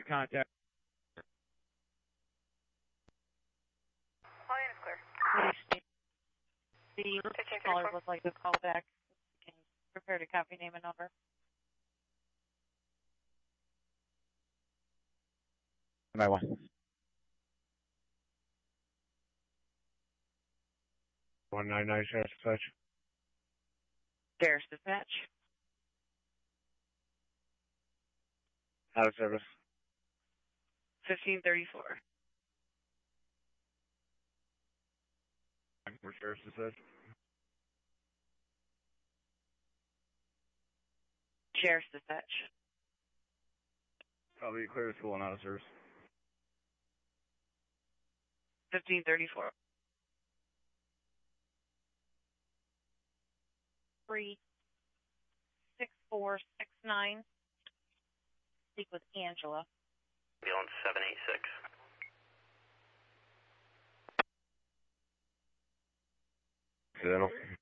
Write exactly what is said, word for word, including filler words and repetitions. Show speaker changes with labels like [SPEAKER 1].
[SPEAKER 1] contact.
[SPEAKER 2] All units clear.
[SPEAKER 3] The caller would like to call back. You can prepare to copy name and number.
[SPEAKER 1] nine one. one nine nine, Sheriff's Dispatch.
[SPEAKER 3] Sheriff's Dispatch.
[SPEAKER 1] Out of service.
[SPEAKER 3] fifteen thirty-four.
[SPEAKER 1] For Sheriff's Dispatch.
[SPEAKER 3] Sheriff's Dispatch.
[SPEAKER 1] Probably clear to school and out of service.
[SPEAKER 3] fifteen thirty-four. Three six four six nine. Speak with Angela.
[SPEAKER 4] Ambulance seven eight six.
[SPEAKER 1] Accidental.